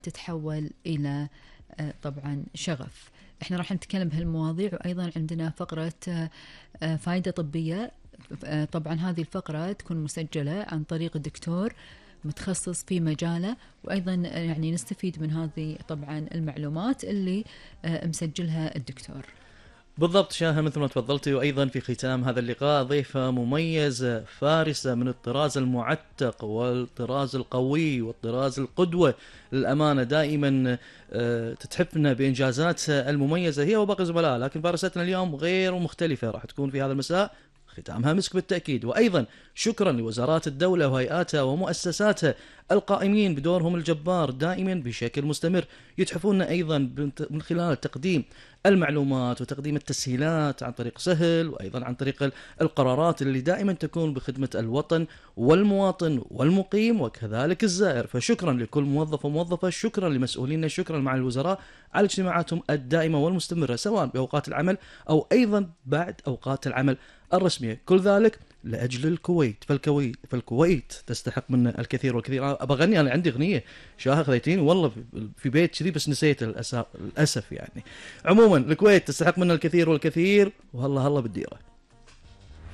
تتحول إلى طبعا شغف. احنا راح نتكلم بهالمواضيع، وأيضا عندنا فقرة فائدة طبية. طبعا هذه الفقرة تكون مسجلة عن طريق الدكتور متخصص في مجاله، وأيضا يعني نستفيد من هذه طبعا المعلومات اللي مسجلها الدكتور. بالضبط شاهة، مثل ما تفضلتي. وأيضا في ختام هذا اللقاء ضيفة مميزة فارسة من الطراز المعتق والطراز القوي والطراز القدوة للأمانة. دائما تتحفنا بإنجازاتها المميزة هي وباقي زملائها، لكن فارستنا اليوم غير ومختلفة، راح تكون في هذا المساء ختامها مسك بالتأكيد. وأيضا شكرا لوزارات الدولة وهيئاتها ومؤسساتها القائمين بدورهم الجبار دائما بشكل مستمر، يتحفون أيضا من خلال تقديم المعلومات وتقديم التسهيلات عن طريق سهل، وأيضا عن طريق القرارات اللي دائما تكون بخدمة الوطن والمواطن والمقيم وكذلك الزائر. فشكرا لكل موظف وموظفة، شكرا لمسؤولينا، شكرا مع الوزراء على اجتماعاتهم الدائمة والمستمرة سواء بأوقات العمل أو أيضا بعد أوقات العمل الرسمية. كل ذلك لأجل الكويت. فالكويت تستحق منا الكثير والكثير. أبغى أغني، أنا عندي أغنية شاهة خذيتيني والله في بيت كذي بس نسيت للأسف يعني. عموما الكويت تستحق منا الكثير والكثير، وهلا بالديرة.